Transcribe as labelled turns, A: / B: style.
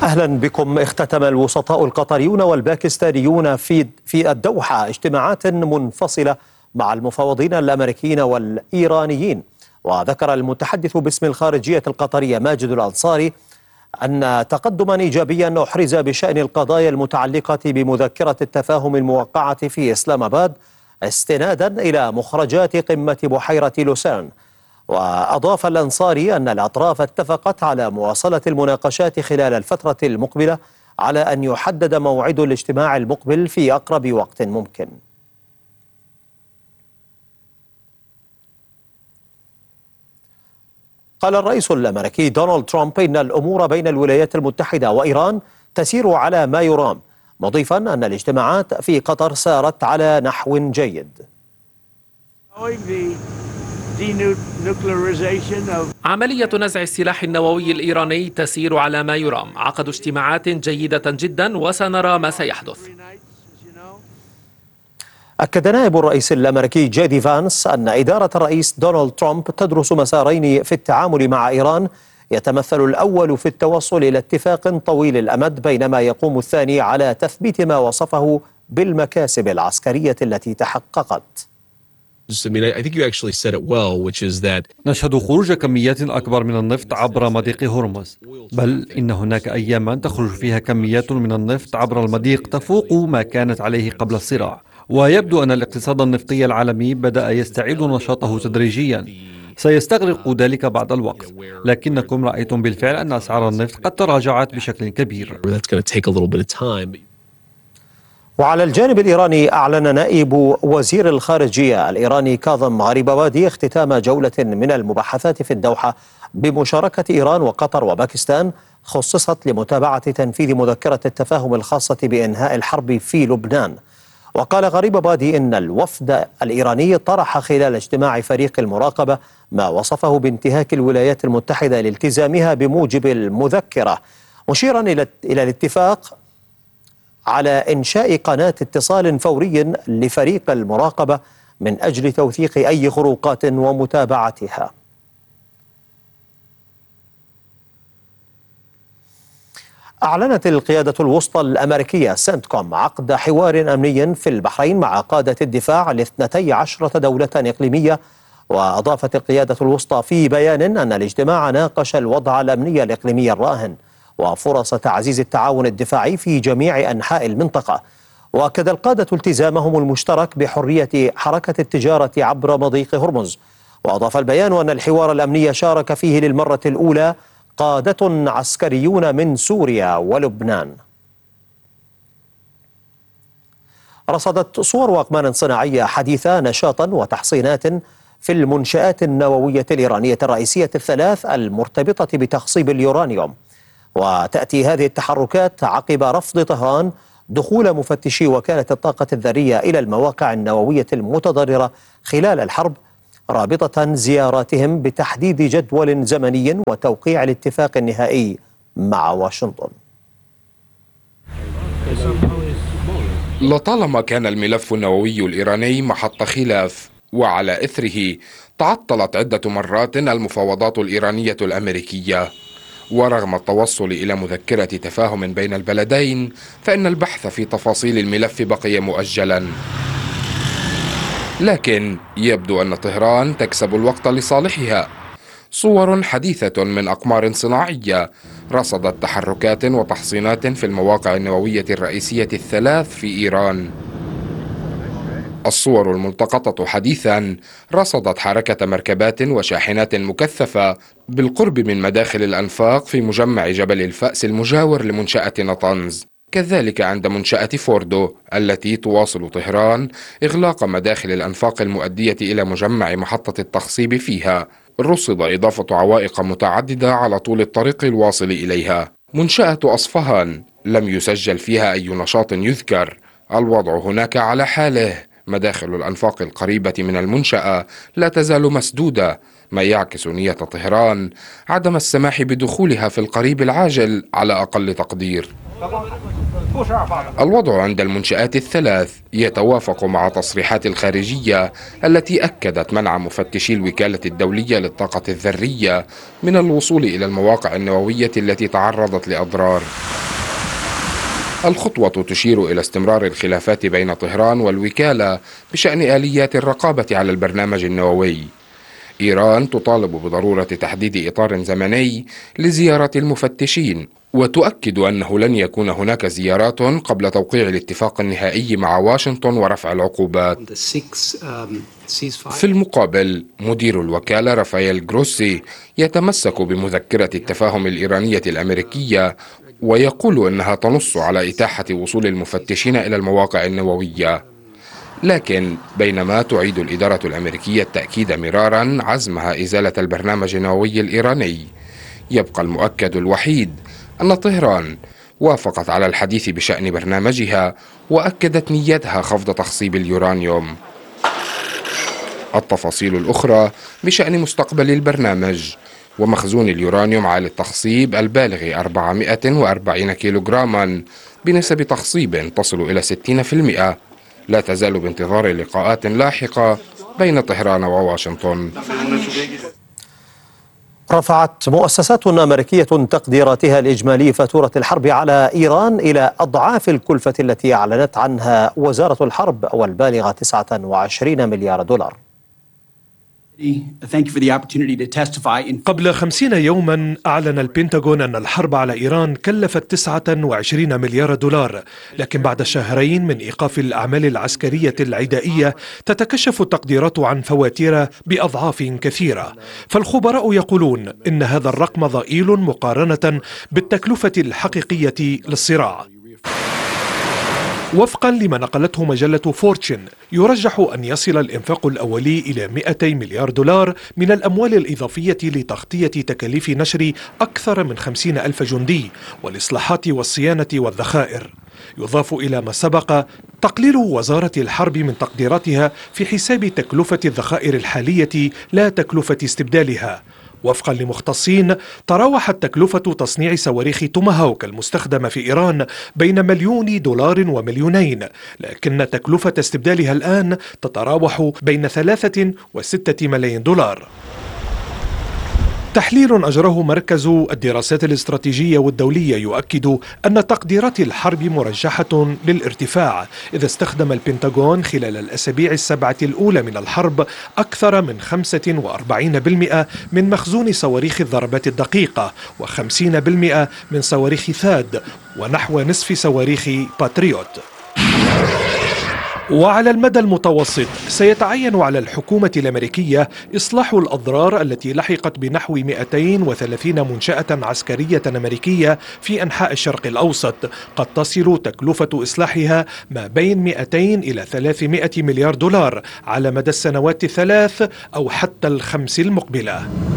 A: أهلا بكم. اختتم الوسطاء القطريون والباكستانيون في الدوحة اجتماعات منفصلة مع المفاوضين الأمريكيين والإيرانيين. وذكر المتحدث باسم الخارجية القطرية ماجد الأنصاري أن تقدما إيجابيا أحرز بشأن القضايا المتعلقة بمذكرة التفاهم الموقعة في إسلام آباد استنادا إلى مخرجات قمة بحيرة لوسان. وأضاف الأنصاري أن الأطراف اتفقت على مواصلة المناقشات خلال الفترة المقبلة على أن يحدد موعد الاجتماع المقبل في أقرب وقت ممكن. قال الرئيس الأمريكي دونالد ترامب إن الأمور بين الولايات المتحدة وإيران تسير على ما يرام، مضيفا أن الاجتماعات في قطر سارت على نحو جيد.
B: عملية نزع السلاح النووي الإيراني تسير على ما يرام، عقدوا اجتماعات جيدة جدا وسنرى ما سيحدث.
A: أكد نائب الرئيس الأمريكي جي دي فانس أن إدارة الرئيس دونالد ترامب تدرس مسارين في التعامل مع إيران، يتمثل الأول في التوصل إلى اتفاق طويل الأمد، بينما يقوم الثاني على تثبيت ما وصفه بالمكاسب العسكرية التي تحققت.
C: نشهد خروج كميات أكبر من النفط عبر مضيق هرمز، بل إن هناك أياما تخرج فيها كميات من النفط عبر المضيق تفوق ما كانت عليه قبل الصراع. ويبدو أن الاقتصاد النفطي العالمي بدأ يستعيد نشاطه تدريجيا. سيستغرق ذلك بعض الوقت، لكنكم رأيتم بالفعل أن أسعار النفط قد تراجعت بشكل كبير.
A: وعلى الجانب الإيراني، أعلن نائب وزير الخارجية الإيراني كاظم غريبابادي اختتام جولة من المباحثات في الدوحة بمشاركة إيران وقطر وباكستان، خصصت لمتابعة تنفيذ مذكرة التفاهم الخاصة بإنهاء الحرب في لبنان. وقال غريبابادي إن الوفد الإيراني طرح خلال اجتماع فريق المراقبة ما وصفه بانتهاك الولايات المتحدة لالتزامها بموجب المذكرة، مشيرا إلى الاتفاق على إنشاء قناة اتصال فوري لفريق المراقبة من أجل توثيق أي خروقات ومتابعتها. أعلنت القيادة الوسطى الأمريكية سنتكوم عقد حوار أمني في البحرين مع قادة الدفاع ل12 دولة إقليمية. وأضافت القيادة الوسطى في بيان أن الاجتماع ناقش الوضع الأمني الإقليمي الراهن وفرص تعزيز التعاون الدفاعي في جميع أنحاء المنطقة. وأكد القادة التزامهم المشترك بحرية حركة التجارة عبر مضيق هرمز. وأضاف البيان أن الحوار الأمني شارك فيه للمرة الأولى قادة عسكريون من سوريا ولبنان. رصدت صور وأقمار صناعية حديثة نشاطا وتحصينات في المنشآت النووية الإيرانية الرئيسية الثلاث المرتبطة بتخصيب اليورانيوم. وتأتي هذه التحركات عقب رفض طهران دخول مفتشي وكالة الطاقة الذرية إلى المواقع النووية المتضررة خلال الحرب، رابطة زياراتهم بتحديد جدول زمني وتوقيع الاتفاق النهائي مع واشنطن.
D: لطالما كان الملف النووي الإيراني محط خلاف، وعلى إثره تعطلت عدة مرات المفاوضات الإيرانية الأمريكية. ورغم التوصل إلى مذكرة تفاهم بين البلدين، فإن البحث في تفاصيل الملف بقي مؤجلا. لكن يبدو أن طهران تكسب الوقت لصالحها. صور حديثة من أقمار صناعية رصدت تحركات وتحصينات في المواقع النووية الرئيسية الثلاث في إيران. الصور الملتقطة حديثا رصدت حركة مركبات وشاحنات مكثفة بالقرب من مداخل الأنفاق في مجمع جبل الفأس المجاور لمنشأة نطنز، كذلك عند منشأة فوردو التي تواصل طهران إغلاق مداخل الأنفاق المؤدية إلى مجمع محطة التخصيب فيها. رصد إضافة عوائق متعددة على طول الطريق الواصل إليها. منشأة أصفهان لم يسجل فيها أي نشاط يذكر. الوضع هناك على حاله. مداخل الأنفاق القريبة من المنشأة لا تزال مسدودة، ما يعكس نية طهران عدم السماح بدخولها في القريب العاجل على أقل تقدير. الوضع عند المنشآت الثلاث يتوافق مع تصريحات الخارجية التي أكدت منع مفتشي الوكالة الدولية للطاقة الذرية من الوصول إلى المواقع النووية التي تعرضت لأضرار. الخطوة تشير إلى استمرار الخلافات بين طهران والوكالة بشأن آليات الرقابة على البرنامج النووي. إيران تطالب بضرورة تحديد إطار زمني لزيارات المفتشين، وتؤكد أنه لن يكون هناك زيارات قبل توقيع الاتفاق النهائي مع واشنطن ورفع العقوبات. في المقابل، مدير الوكالة رافائيل جروسي يتمسك بمذكرة التفاهم الإيرانية الأمريكية، ويقول أنها تنص على إتاحة وصول المفتشين إلى المواقع النووية. لكن بينما تعيد الإدارة الأمريكية التأكيد مرارا عزمها إزالة البرنامج النووي الإيراني، يبقى المؤكد الوحيد أن طهران وافقت على الحديث بشأن برنامجها وأكدت نيتها خفض تخصيب اليورانيوم. التفاصيل الأخرى بشأن مستقبل البرنامج ومخزون اليورانيوم عالي التخصيب البالغ 440 كيلوغراما بنسب تخصيب تصل إلى 60%، لا تزال بانتظار لقاءات لاحقة بين طهران وواشنطن.
A: رفعت مؤسسات أمريكية تقديراتها الإجمالي فاتورة الحرب على إيران إلى أضعاف الكلفة التي أعلنت عنها وزارة الحرب والبالغة 29 مليار دولار.
E: قبل 50 يوما أعلن البنتاغون أن الحرب على إيران كلفت 29 مليار دولار، لكن بعد شهرين من إيقاف الأعمال العسكرية العدائية تتكشف التقديرات عن فواتير بأضعاف كثيرة. فالخبراء يقولون إن هذا الرقم ضئيل مقارنة بالتكلفة الحقيقية للصراع. وفقا لما نقلته مجلة فورتشن، يرجح أن يصل الإنفاق الأولي إلى 200 مليار دولار من الأموال الإضافية لتغطية تكاليف نشر أكثر من 50 ألف جندي والإصلاحات والصيانة والذخائر. يضاف إلى ما سبق تقليل وزارة الحرب من تقديراتها في حساب تكلفة الذخائر الحالية لا تكلفة استبدالها. وفقا لمختصين، تراوحت تكلفة تصنيع صواريخ توماهوك المستخدمة في إيران بين $1,000,000 و2,000,000، لكن تكلفة استبدالها الآن تتراوح بين 3 و6 ملايين دولار. تحليل أجراه مركز الدراسات الاستراتيجية والدولية يؤكد أن تقديرات الحرب مرجحة للارتفاع، إذا استخدم البنتاغون خلال الأسابيع السبعة الأولى من الحرب أكثر من 45% من مخزون صواريخ الضربات الدقيقة، و50% من صواريخ ثاد، ونحو نصف صواريخ باتريوت. وعلى المدى المتوسط سيتعين على الحكومة الأمريكية إصلاح الأضرار التي لحقت بنحو 230 منشأة عسكرية أمريكية في أنحاء الشرق الأوسط، قد تصل تكلفة إصلاحها ما بين 200 إلى 300 مليار دولار على مدى السنوات 3 أو حتى 5 المقبلة.